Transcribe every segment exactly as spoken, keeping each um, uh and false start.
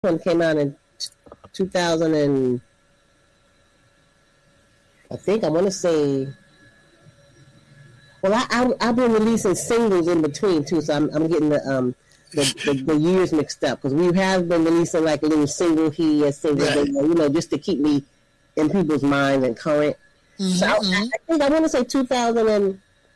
one came out in two thousand and I think I want to say. Well, I, I I've been releasing singles in between too, so I'm I'm getting the um the, the, the years mixed up because we have been releasing like a little single here, single right. there, you know, just to keep me in people's minds and current. Mm-hmm. So I, I think I want to say two thousand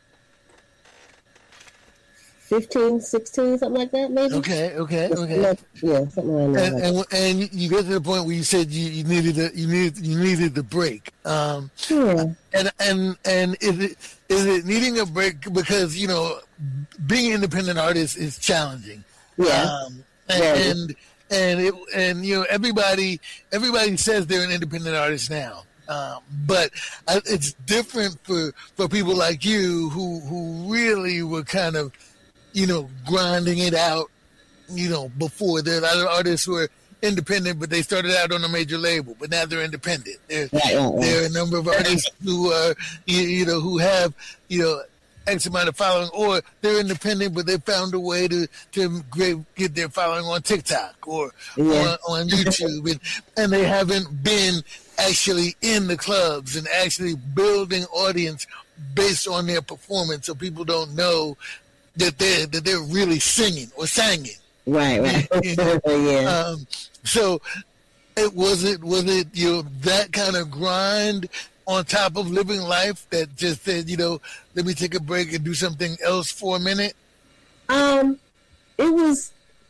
fifteen, sixteen, something like that, maybe. Okay, okay, okay. Like, yeah, something like that. And, and and you get to the point where you said you, you needed a, you needed you needed the break. Um, yeah. And and and is it is it needing a break because you know being an independent artist is challenging. Yeah. Um, and, yeah. and and it and you know everybody everybody says they're an independent artist now. Um, but I, it's different for, for people like you who who really were kind of, you know, grinding it out, you know, before. There are a lot of artists who are independent, but they started out on a major label, but now they're independent. There, yeah, yeah, yeah. there are a number of artists who are, you, you know, who have, you know, X amount of following, or they're independent, but they found a way to, to get their following on TikTok or yeah. on, on YouTube, and, and they haven't been actually in the clubs and actually building audience based on their performance, so people don't know that they're that they're really singing or singing. Right, right. You know? yeah. Um, so, it was it was it you know that kind of grind on top of living life that just said, you know, let me take a break and do something else for a minute? Um, it was.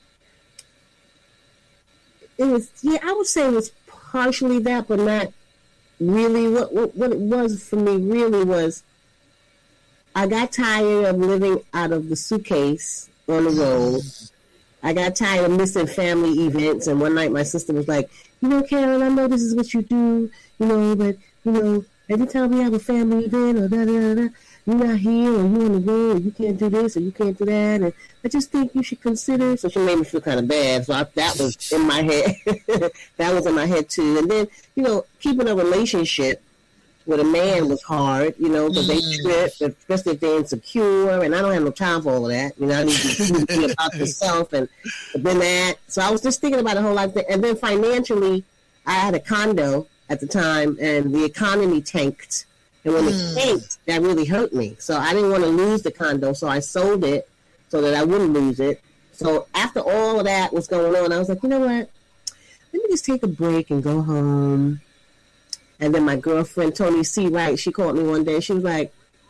It was yeah. I would say it was partially that, but not really. What what, what it was for me really was. I got tired of living out of the suitcase on the road. I got tired of missing family events. And one night my sister was like, you know, Karen, I know this is what you do, you know, but, you know, every time we have a family event or da da da, you're not here or you're on the road or you can't do this or you can't do that. And I just think you should consider. So she made me feel kind of bad. So I, that was in my head. That was in my head too. And then, you know, keeping a relationship with a man was hard, you know, because they trip, especially if they're insecure, and I don't have no time for all of that. You know, I need to be about yourself, and then that. So I was just thinking about the whole life, and then financially, I had a condo at the time, and the economy tanked, and when it tanked, that really hurt me. So I didn't want to lose the condo, so I sold it so that I wouldn't lose it. So after all of that was going on, I was like, you know what? Let me just take a break and go home. And then my girlfriend, Tony C. Wright, she called me one day. She was like,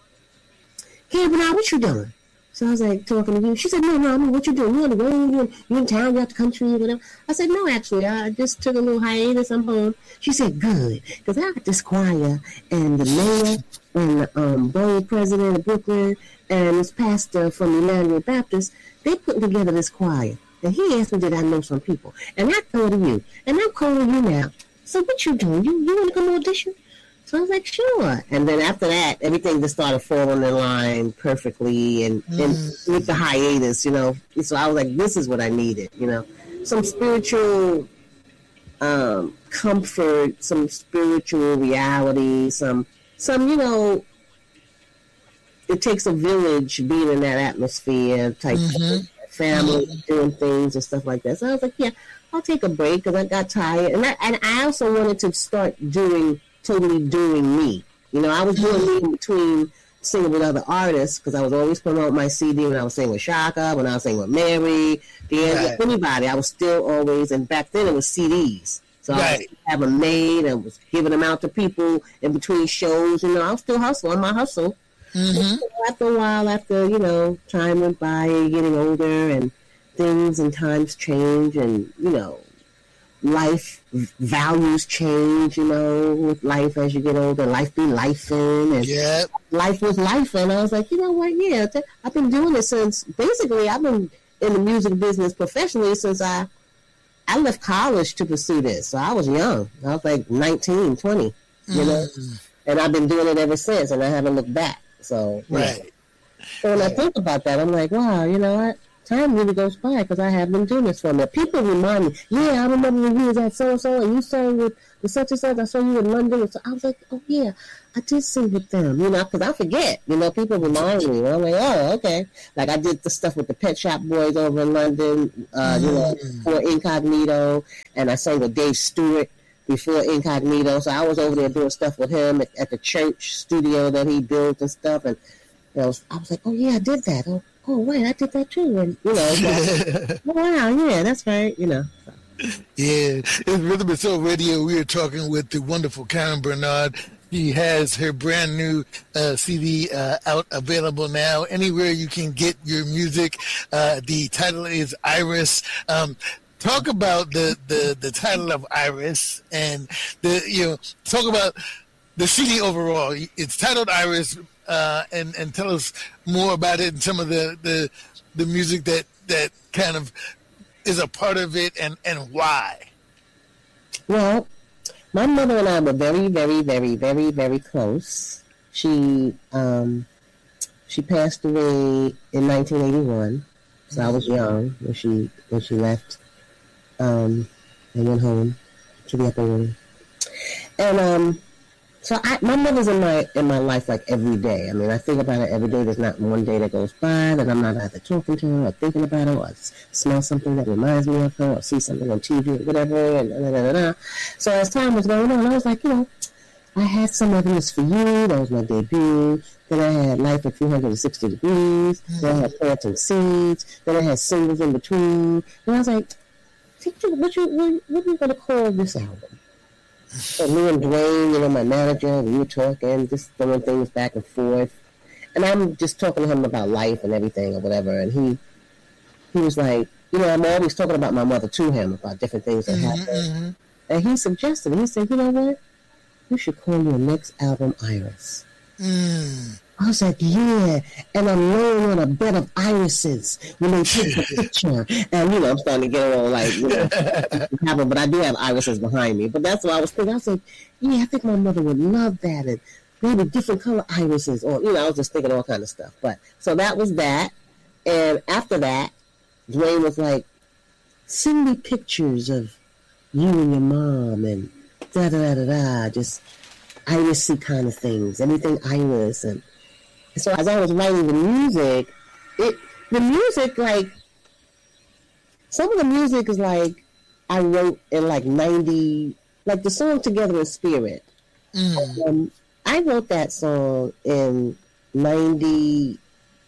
hey, Bernard, what you doing? So I was like, talking to you. She said, no, no, I mean, what you doing? You on the road? You in, you in town? You out the country? Whatever. I said, no, actually, I just took a little hiatus. I'm home. She said, good. Because I got this choir, and the mayor, and the um, borough president of Brooklyn, and this pastor from Emmanuel Baptist, they put together this choir. And he asked me, did I know some people? And I thought of you. And I'm calling you now. So what you doing? You you want to come audition? So I was like, sure. And then after that, everything just started falling in line perfectly, and, mm. and with the hiatus, you know. So I was like, this is what I needed, you know, some spiritual um, comfort, some spiritual reality, some some you know. It takes a village being in that atmosphere type mm-hmm. of family mm-hmm. doing things and stuff like that. So I was like, yeah. I'll take a break because I got tired, and I and I also wanted to start doing totally doing me. You know, I was doing me in between singing with other artists because I was always promoting my C D when I was singing with Shaka, when I was singing with Mary, D'Angelo, right. anybody. I was still always, and back then it was C Ds, so right. I was having them made and was giving them out to people in between shows. You know, I was still hustling my hustle. Mm-hmm. After a while, after you know, time went by, getting older and. Things and times change, and you know, life values change. You know, with life as you get older, life be lifing, and yep. life was life. And I was like, you know what? Yeah, I've been doing it since basically I've been in the music business professionally since I I left college to pursue this. So I was young. I was like nineteen, twenty, you mm. know, and I've been doing it ever since, and I haven't looked back. So right. Yeah. So when right. I think about that, I'm like, wow, you know what? time really goes by because I have been doing this for me. People remind me, yeah, I remember when you was at so-and-so and you sang with the such and such. I saw you in London. And so I was like, oh, yeah, I did sing with them, you know, because I forget. You know, people remind me. And I'm like, oh, okay. Like I did the stuff with the Pet Shop Boys over in London, uh, you know, for Incognito. And I sang with Dave Stewart before Incognito. So I was over there doing stuff with him at, at the church studio that he built and stuff. And you know, I was like, oh, yeah, I did that. Oh, oh wait, I did that too. And, you know, like, oh, wow, yeah, that's right, you know. So. Yeah, it's Rhythm and Soul Radio. We are talking with the wonderful Karen Bernard. She has her brand new uh, C D uh, out, available now. Anywhere you can get your music. Uh, the title is Iris. Um, talk about the, the, the title of Iris and the you know talk about the C D overall. It's titled Iris, uh, and and tell us more about it and some of the the, the music that, that kind of is a part of it and, and why. Well, my mother and I were very, very, very, very, very close. She um, she passed away in nineteen eighty-one, so I was young when she when she left um, and went home to the upper room. And um, so I, my mother's in my in my life like every day. I mean, I think about it every day. There's not one day that goes by that I'm not either talking to her or thinking about her or smell something that reminds me of her or see something on T V or whatever. And da, da, da, da. So as time was going on, I was like, you know, I had Some Evidence for You. That was my debut. Then I had Life at three hundred sixty degrees. Mm-hmm. Then I had Planting Seeds. Then I had singles in between. And I was like, what you what, what are you going to call this album? So me and Dwayne, you know, my manager, we were talking, just throwing things back and forth. And I'm just talking to him about life and everything or whatever. And he he was like, you know, I'm always talking about my mother to him, about different things that happened. Mm-hmm. And he suggested, he said, you know what? You should call your next album Iris. Mm. I was like, yeah. And I'm laying on a bed of irises when they take the picture. And, you know, I'm starting to get all like, you know, happen, but I do have irises behind me. But that's what I was thinking. I was like, yeah, I think my mother would love that. And maybe different color irises. Or, you know, I was just thinking all kind of stuff. But so that was that. And after that, Dwayne was like, send me pictures of you and your mom and da da da da da. Just irisy kind of things. Anything iris. And so as I was writing the music, it the music, like, some of the music is like I wrote in like ninety, like the song Together in Spirit. Mm. Um, I wrote that song in ninety,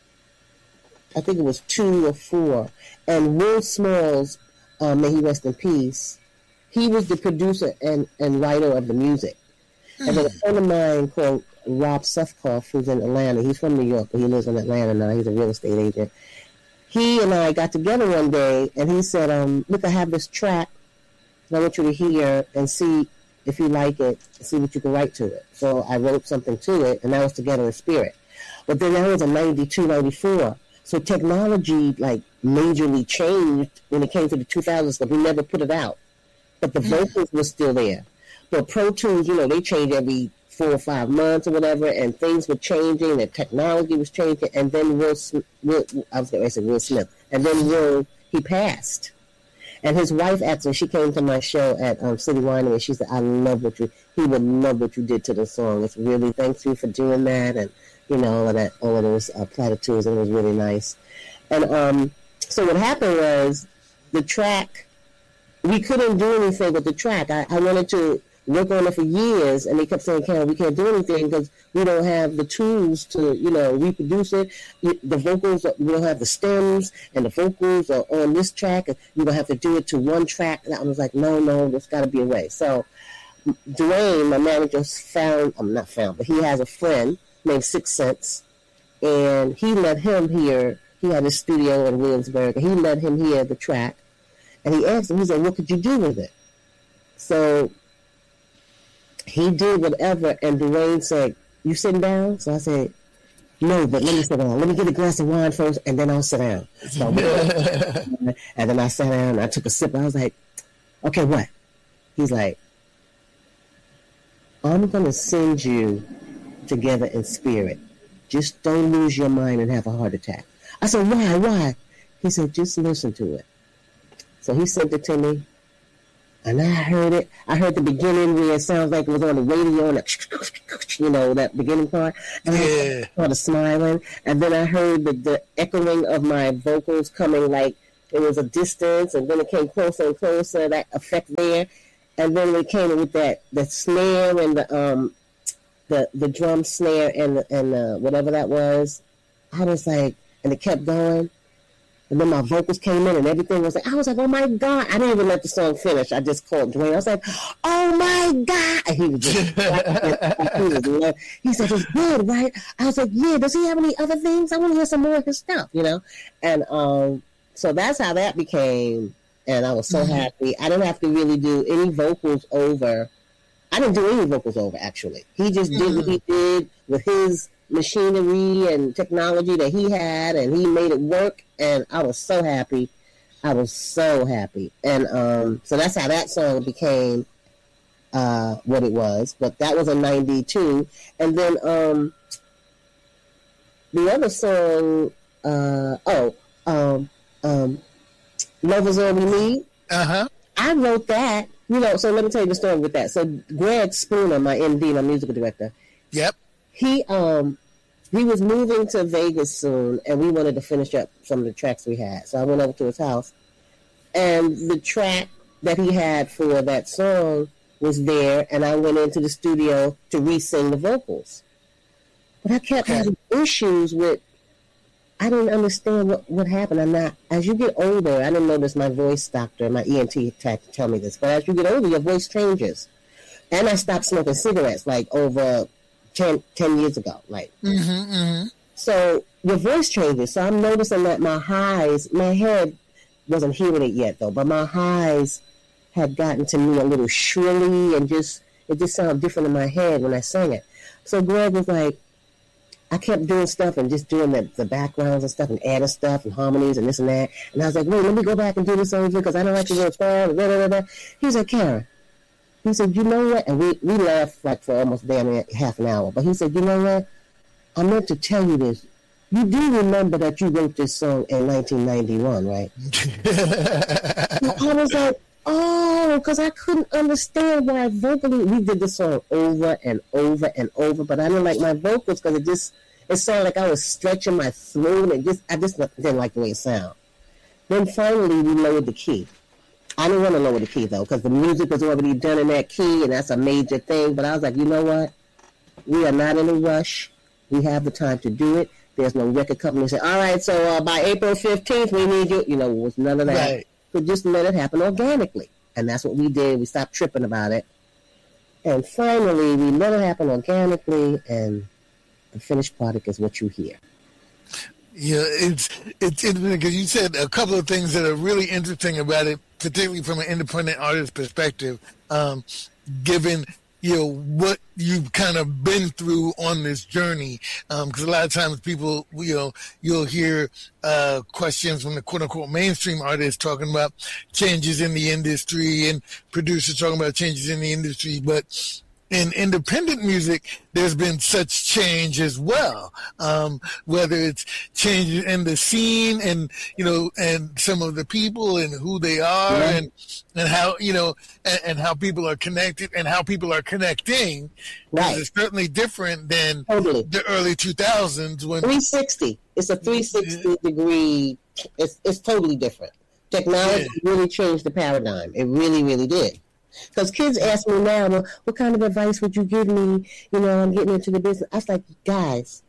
I think it was two or four. And Will Smalls, um, may he rest in peace, he was the producer and, and writer of the music. Mm. And then a friend of mine called Rob Sefcoff, who's in Atlanta. He's from New York, but he lives in Atlanta now. He's a real estate agent. He and I got together one day, and he said, um, look, I have this track that I want you to hear and see if you like it, see what you can write to it. So I wrote something to it, and that was Together in Spirit. But then that was in ninety-two, ninety-four. So technology, like, majorly changed when it came to the two thousands, but we never put it out. But the vocals were still there. But Pro Tools, you know, they change every four or five months or whatever, and things were changing, and technology was changing, and then Will, Will I was going to say Will Smith, and then Will, he passed. And his wife, actually, she came to my show at um, City Winery, and she said, I love what you, he would love what you did to the song. It's really, thanks you for doing that, and, you know, all of that, all of those uh, platitudes, and it was really nice. And um, so what happened was, the track, we couldn't do anything with the track. I, I wanted to work on it for years, and they kept saying, Carol, we can't do anything because we don't have the tools to, you know, reproduce it. The vocals, we don't have the stems, and the vocals are on this track, and you're going to have to do it to one track. And I was like, no, no, there's got to be a way. So Dwayne, my manager, found, I'm not found, but he has a friend named Six Sense, and he let him hear, he had his studio in Williamsburg, and he let him hear the track, and he asked him, he said, what could you do with it? So he did whatever, and Dwayne said, you sitting down? So I said, no, but let me sit down. Let me get a glass of wine first, and then I'll sit down. So and then I sat down, and I took a sip, and I was like, okay, what? He's like, I'm going to send you Together in Spirit. Just don't lose your mind and have a heart attack. I said, why, why? He said, just listen to it. So he sent it to me. And I heard it. I heard the beginning where it sounds like it was on the radio, and the, you know, that beginning part. And yeah. I started smiling. And then I heard the, the echoing of my vocals coming like it was a distance, and then it came closer and closer, that effect there. And then it came with that the snare and the um the the drum snare and and uh, whatever that was. I was like, and it kept going. And then my vocals came in and everything was like, I was like, oh my God. I didn't even let the song finish. I just called Dwayne. I was like, oh my God. And he was just, he, was, he said, it's good, right? I was like, yeah, does he have any other things? I want to hear some more of his stuff, you know? And um, so that's how that became. And I was so mm-hmm. happy. I didn't have to really do any vocals over. I didn't do any vocals over, actually. He just mm-hmm. did what he did with his machinery and technology that he had, and he made it work, and I was so happy. I was so happy. And um, so that's how that song became uh, what it was. But that was in ninety-two. And then um, the other song, uh, oh, um, um, Love Is All We Need. Uh-huh. I wrote that, you know, so let me tell you the story with that. So Greg Spooner, my M D, my musical director. Yep. He um he was moving to Vegas soon, and we wanted to finish up some of the tracks we had. So I went over to his house, and the track that he had for that song was there, and I went into the studio to re-sing the vocals. But I kept having issues with, I didn't understand what, what happened. I'm not, as you get older, I didn't know this, my voice doctor, my E N T had to tell me this, but as you get older, your voice changes. And I stopped smoking cigarettes, like, over ten, ten years ago. Like, mm-hmm, mm-hmm. So your voice changes. So I'm noticing that my highs, my head wasn't hearing it yet, though, but my highs had gotten to me a little shrilly, and just, it just sounded different in my head when I sang it. So Greg was like, I kept doing stuff and just doing the, the backgrounds and stuff and adding stuff and harmonies and this and that. And I was like, wait, let me go back and do this over because I don't like to go far. He was like, Karen. He said, you know what? And we, we laughed like for almost damn near half an hour. But he said, you know what? I meant to tell you this. You do remember that you wrote this song in nineteen ninety-one, right? I was like, oh, because I couldn't understand why vocally we did the song over and over and over, but I didn't like my vocals because it just it sounded like I was stretching my throat, and just I just didn't like the way it sounded. Then finally we lowered the key. I didn't want to lower the key though because the music was already done in that key, and that's a major thing. But I was like, you know what? We are not in a rush. We have the time to do it. There's no record company that say, all right, so uh, by April fifteenth we need you. You know, it was none of that. Right. So just let it happen organically. And that's what we did. We stopped tripping about it. And finally, we let it happen organically, and the finished product is what you hear. Yeah, it's it's interesting because you said a couple of things that are really interesting about it, particularly from an independent artist perspective, um, given you know what you've kind of been through on this journey. Because um, a lot of times people, you know, you'll hear uh, questions from the quote unquote mainstream artists talking about changes in the industry and producers talking about changes in the industry, but in independent music, there's been such change as well. Um, whether it's changes in the scene and, you know, and some of the people and who they are yeah. and, and how, you know, and, and how people are connected and how people are connecting. Right. It's certainly different than totally. the early two thousands when three sixty. It's a three sixty yeah. degree. It's, it's totally different. Technology yeah. really changed the paradigm. It really, really did. Because kids ask me now, well, what kind of advice would you give me? You know, I'm getting into the business. I was like, guys,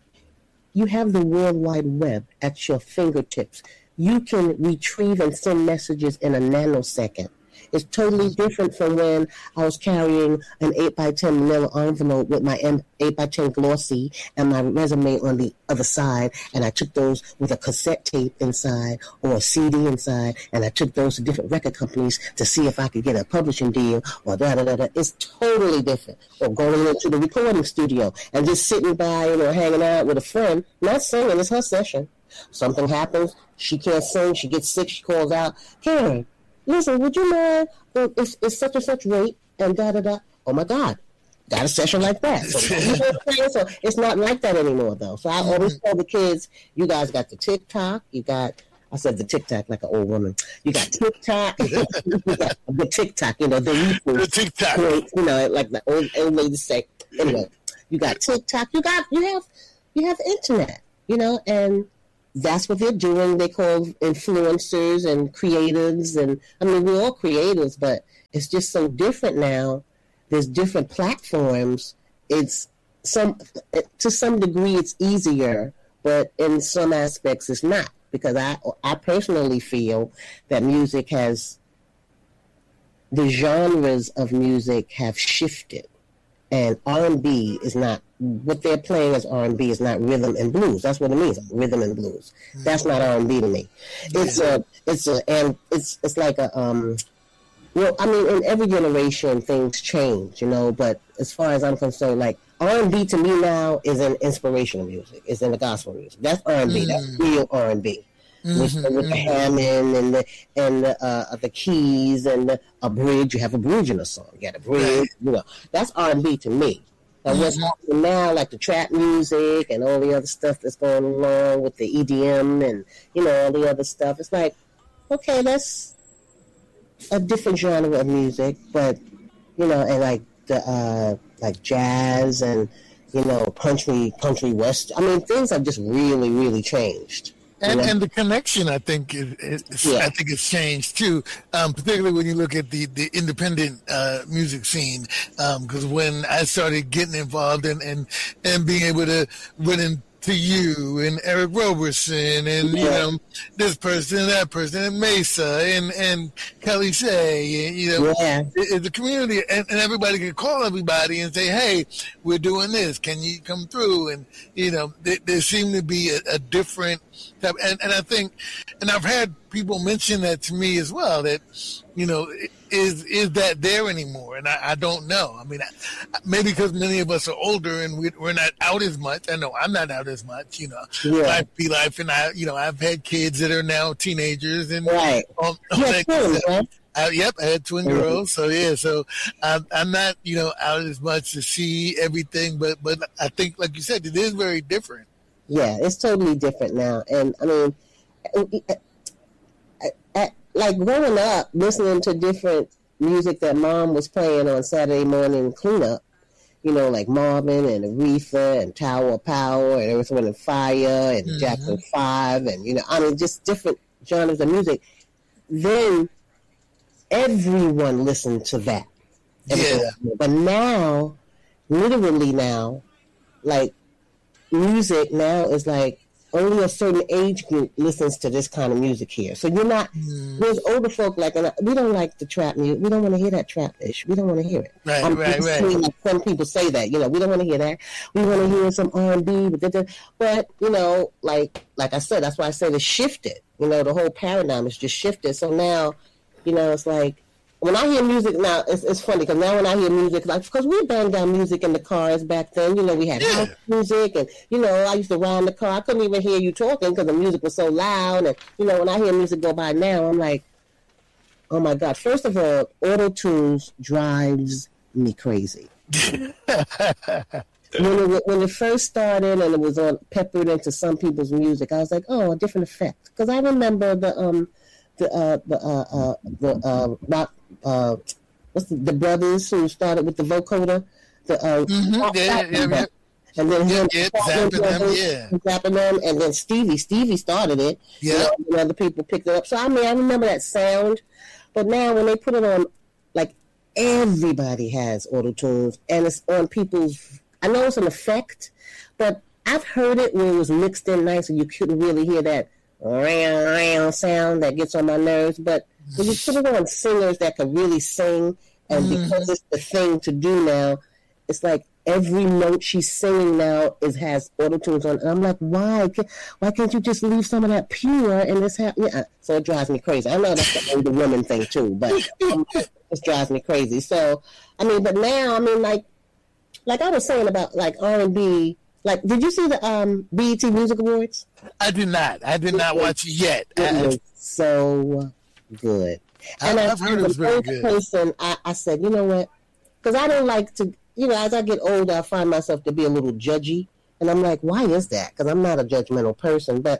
you have the World Wide Web at your fingertips. You can retrieve and send messages in a nanosecond. It's totally different from when I was carrying an eight by ten manila envelope with my eight by ten glossy and my resume on the other side, and I took those with a cassette tape inside or a C D inside, and I took those to different record companies to see if I could get a publishing deal or da-da-da-da. It's totally different. Or going into the recording studio and just sitting by, you know, hanging out with a friend, not singing, it's her session. Something happens, she can't sing, she gets sick, she calls out, Karen, listen, would you mind, it's, it's such and such rate, and da-da-da. Oh, my God. Got a session like that. So, you know, so it's not like that anymore, though. So I always tell the kids, you guys got the TikTok, you got I said the TikTok like an old woman. You got TikTok, you got the TikTok, you know, the the TikTok, you know, like the old old ladies say. Anyway, you got TikTok, you got you have you have internet, you know, and that's what they're doing. They call influencers and creatives, and I mean we're all creatives, but it's just so different now. There's different platforms. It's some to some degree it's easier, but in some aspects it's not, because I I personally feel that music has the genres of music have shifted, and R and B is not what they're playing as R and B is not rhythm and blues. That's what it means, rhythm and blues. That's not R and B to me. It's a it's a and it's it's like a um. Well, I mean, in every generation, things change, you know. But as far as I'm concerned, like R and B to me now is in inspirational music. It's in the gospel music. That's R and B. Mm. That's real R and B. Mm-hmm. With, with the Hammond and the and the, uh, the keys and the, a bridge. You have a bridge in a song. You got a bridge. You know, that's R and B to me. And what's mm-hmm. happening now, like the trap music and all the other stuff that's going along with the E D M and you know all the other stuff. It's like, okay, that's a different genre of music, but you know, and like the uh, like jazz and you know country, country west. I mean, things have just really, really changed. And you know? and the connection, I think, is, is yeah. I think it's changed too. Um, particularly when you look at the the independent uh, music scene, because um, when I started getting involved and and and being able to run in. To you and Eric Roberson and you know this person and that person and Mesa and and Kelly Shea and, you know yeah. it, it, the community and, and everybody can call everybody and say, hey, we're doing this, can you come through? And you know there, there seemed to be a, a different type, and and I think and I've had people mention that to me as well, that you know is is that there anymore? And I, I don't know. I mean, I, maybe because many of us are older and we, we're not out as much. I know I'm not out as much. You know, yeah. life be life, and I, you know, I've had kids that are now teenagers and right. all, all yeah, that right? I, yep, I had twin girls. So yeah, so I'm, I'm not you know out as much to see everything, but but I think, like you said, it is very different. Yeah, it's totally different now, and I mean. At, like growing up, listening to different music that Mom was playing on Saturday morning cleanup, you know, like Marvin and Aretha and Tower of Power and Earth, Wind and Fire and mm-hmm. Jackson Five and, you know, I mean, just different genres of music. Then everyone listened to that. Yeah. But now, literally now, like music now is like, only a certain age group listens to this kind of music here. So you're not, mm. there's older folk like, and we don't like the trap music. We don't want to hear that trap-ish. We don't want to hear it. Right, I'm right, right. Like some people say that, you know, we don't want to hear that. We want to hear some R and B. But, but, you know, like like I said, that's why I said it shifted. You know, the whole paradigm has just shifted. So now, you know, it's like, when I hear music now, it's, it's funny because now when I hear music, like because we banged down music in the cars back then, you know, we had yeah. house music, and you know, I used to ride in the car. I couldn't even hear you talking because the music was so loud, and you know, when I hear music go by now, I'm like, oh my God! First of all, auto tunes drives me crazy. when it when it first started and it was on peppered into some people's music, I was like, oh, a different effect, because I remember the um the uh the uh, uh the uh rock. Uh, what's the, the brothers who started with the vocoder, the uh, mm-hmm. yeah, yeah, yeah. and then him, yeah, zapping them, yeah, zapping them, and then Stevie, Stevie started it, yeah, you know, and other people picked it up. So I mean, I remember that sound, but now when they put it on, like everybody has auto tunes, and it's on people's. I know it's an effect, but I've heard it when it was mixed in nice, and you couldn't really hear that sound that gets on my nerves, but. When you put it on singers that can really sing, and mm-hmm. because it's the thing to do now, it's like every note she's singing now is has auto-tunes on. And I'm like, why? Why can't you just leave some of that pure and this happen? Yeah. So it drives me crazy. I know that's the older woman thing too, but um, it drives me crazy. So, I mean, but now, I mean, like, like I was saying about like R and B. Like, did you see the um, B E T Music Awards? I did not. I did not watch it yet. It was so good. And I've heard it was very good. Person, I, I said, you know what? Because I don't like to, you know, as I get older, I find myself to be a little judgy. And I'm like, why is that? Because I'm not a judgmental person. But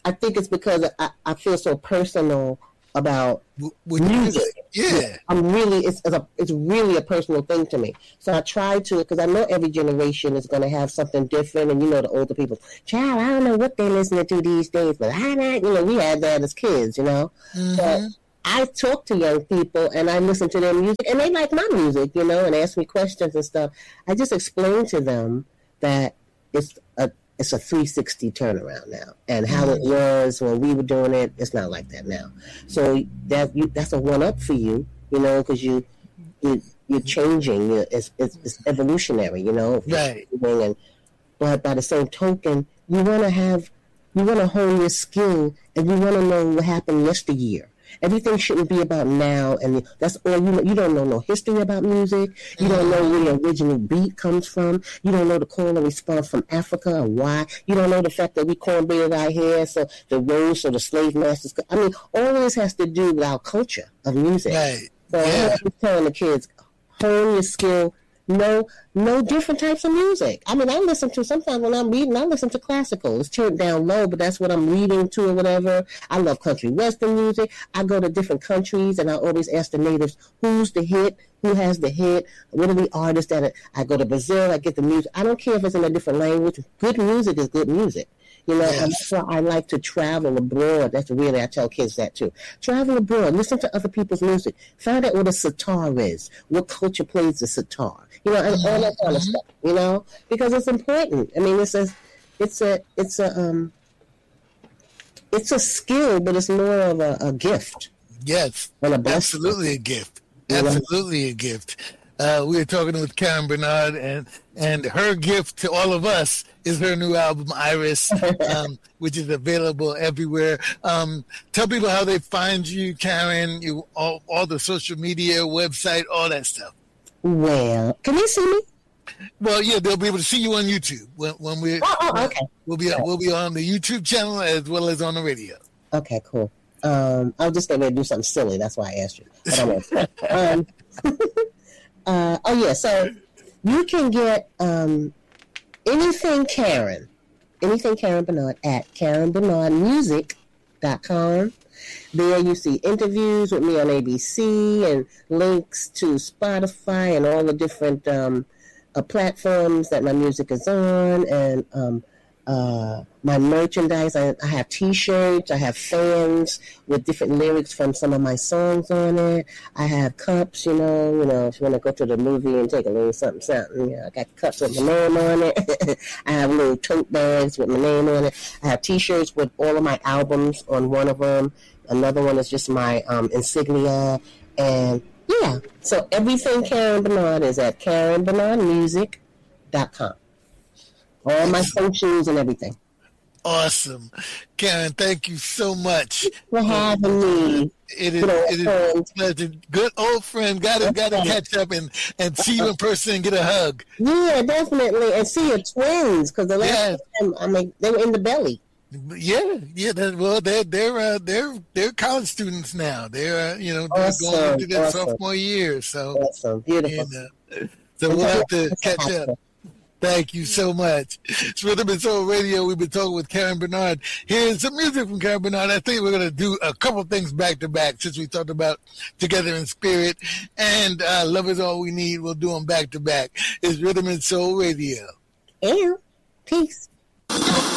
I think it's because I, I feel so personal about With music. Yeah. I'm really, it's, it's, a, it's really a personal thing to me. So I try to, because I know every generation is going to have something different. And you know, the older people, child, I don't know what they're listening to these days, but I not, you know, we had that as kids, you know. Mm-hmm. But I talk to young people and I listen to their music and they like my music, you know, and ask me questions and stuff. I just explain to them that it's a, it's a three sixty turnaround now, and how it was when we were doing it, it's not like that now. So that you, that's a one up for you, you know, because you, you you're changing. You're, it's, it's it's evolutionary, you know. Right. And, but by the same token, you want to have, you want to hone your skill, and you want to know what happened yesteryear. Everything shouldn't be about now, and that's all you know. You don't know no history about music. You don't know where the original beat comes from. You don't know the call and response from Africa and why. You don't know the fact that we cornbread our hair, so the rose, so the slave masters. I mean, all this has to do with our culture of music. Right. So Yeah. I'm telling the kids, hone your skill. Know, know different types of music. I mean, I listen to, sometimes when I'm reading, I listen to classical. It's turned down low, but that's what I'm reading to or whatever. I love country western music. I go to different countries and I always ask the natives, who's the hit? Who has the hit? What are the artists that are, I go to Brazil, I get the music. I don't care if it's in a different language. Good music is good music. You know, Yes. and that's why I like to travel abroad. That's really, I tell kids that too. Travel abroad, listen to other people's music. Find out what a sitar is, what culture plays the sitar, you know, and all that kind of stuff, you know, because it's important. I mean, it's a, it's a, it's a, um, it's a skill, but it's more of a, a gift. Yes. And a blessing. Absolutely a gift. You know? Absolutely a gift. Uh, we were talking with Karen Bernard, and, and her gift to all of us is her new album, Iris, um, which is available everywhere. Um, tell people how they find you, Karen, you all, all the social media, website, all that stuff. Well, can you see me? Well, yeah, they'll be able to see you on YouTube when, when we. Oh, oh, okay. We'll be we'll be on the YouTube channel as well as on the radio. Okay, cool. Um, I was just going to do something silly. That's why I asked you. But I won't. um, uh, oh, yeah. So you can get um, anything Karen, anything Karen Bernard at Karen Bernard Music dot com. There you see interviews with me on A B C and links to Spotify and all the different um, uh, platforms that my music is on, and um, uh, my merchandise. I, I have T-shirts. I have fans with different lyrics from some of my songs on it. I have cups, you know, you know, if you want to go to the movie and take a little something, something. You know, I got cups with my name on it. I have little tote bags with my name on it. I have T-shirts with all of my albums on one of them. Another one is just my um, insignia. And yeah, so everything Karen Bernard is at Karen Bernard Music dot com. All my socials and everything. Awesome. Karen, thank you so much for having me. It is, it is a pleasure. Good old friend. Gotta gotta catch up and, and see you in person and get a hug. Yeah, definitely. And see your twins, because the last yeah. time, I mean, they were in the belly. Yeah, yeah. That, well, they're they're uh, they're they're college students now. They're uh, you know they're awesome. going into their awesome. sophomore year. So awesome, beautiful. And, uh, so we'll have to catch up. Thank you so much. It's Rhythm and Soul Radio. We've been talking with Karen Bernard. Here's some music from Karen Bernard. I think we're going to do a couple things back to back since we talked about Together in Spirit and uh, Love Is All We Need. We'll do them back to back. It's Rhythm and Soul Radio. Yeah. Peace.